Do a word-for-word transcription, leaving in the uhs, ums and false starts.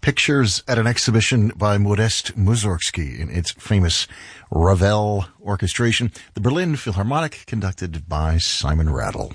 pictures at an exhibition by Modest Mussorgsky in its famous Ravel orchestration. The Berlin Philharmonic, conducted by Simon Rattle.